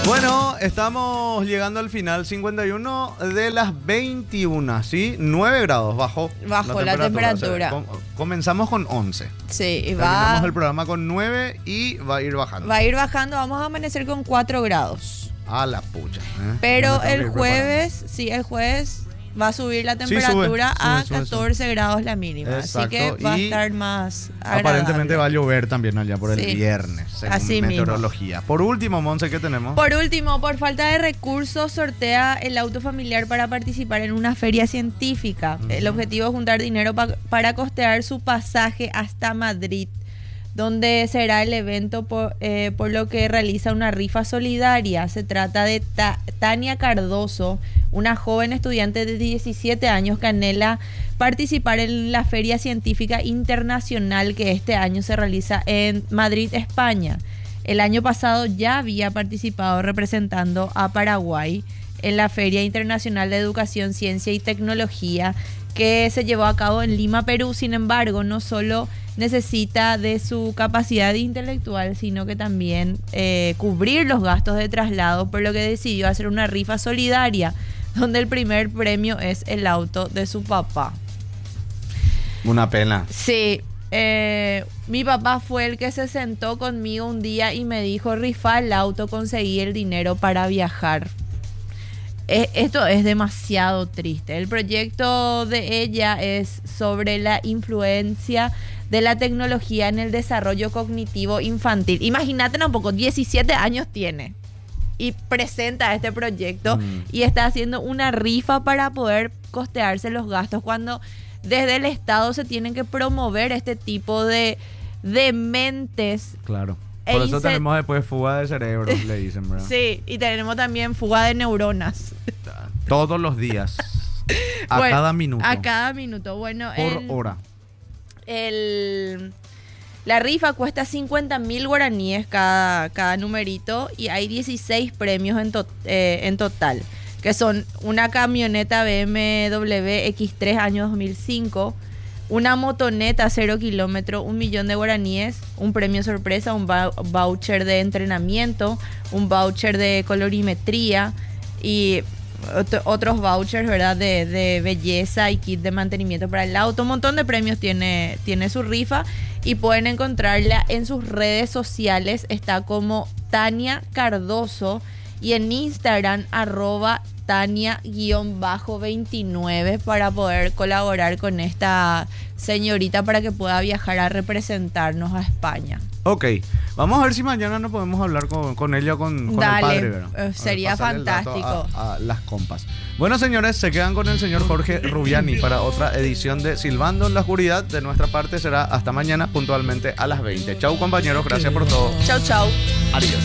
Bueno, estamos llegando al final, 51 de las 21, ¿sí? 9 grados bajo la temperatura. O sea, comenzamos con 11. Sí, y terminamos el programa con 9 y va a ir bajando. Va a ir bajando, vamos a amanecer con 4 grados. A la pucha. Pero el jueves, el jueves va a subir la temperatura a 14 grados la mínima. Exacto. Así que va a estar más agradable. Aparentemente va a llover también allá por el viernes, según así meteorología. Mismo. Por último, Monse, ¿qué tenemos? Por último, por falta de recursos, sortea el auto familiar para participar en una feria científica. El objetivo es juntar dinero para costear su pasaje hasta Madrid, donde será el evento por lo que realiza una rifa solidaria. Se trata de Tania Cardoso, una joven estudiante de 17 años que anhela participar en la Feria Científica Internacional que este año se realiza en Madrid, España. El año pasado ya había participado representando a Paraguay en la Feria Internacional de Educación, Ciencia y Tecnología que se llevó a cabo en Lima, Perú. Sin embargo, no solo necesita de su capacidad intelectual, sino que también cubrir los gastos de traslado, por lo que decidió hacer una rifa solidaria, donde el primer premio es el auto de su papá. Una pena. Sí, mi papá fue el que se sentó conmigo un día y me dijo: rifa el auto, conseguí el dinero para viajar. Esto es demasiado triste. El proyecto de ella es sobre la influencia de la tecnología en el desarrollo cognitivo infantil. Imagínate un poco, 17 años tiene y presenta este proyecto y está haciendo una rifa para poder costearse los gastos, cuando desde el Estado se tienen que promover este tipo de mentes. Claro. Por eso tenemos después fuga de cerebro, le dicen, ¿verdad? Sí, y tenemos también fuga de neuronas. Todos los días. Cada minuto. A cada minuto. Bueno, por hora. La rifa cuesta 50.000 guaraníes cada numerito y hay 16 premios en total, que son una camioneta BMW X3 año 2005, una motoneta 0 kilómetros, 1.000.000 de guaraníes, un premio sorpresa, un voucher de entrenamiento, un voucher de colorimetría y otros vouchers, ¿verdad? De belleza y kit de mantenimiento para el auto. Un montón de premios tiene su rifa y pueden encontrarla en sus redes sociales. Está como Tania Cardoso y en Instagram @Tania_29 para poder colaborar con esta señorita para que pueda viajar a representarnos a España. Ok, vamos a ver si mañana no podemos hablar con ella o con el padre, ¿verdad? Sería fantástico. A las compas. Bueno, señores, se quedan con el señor Jorge Rubiani para otra edición de Silbando en la Oscuridad. De nuestra parte será hasta mañana puntualmente a las 20. Chau, compañeros, gracias por todo. Chau, chau. Adiós.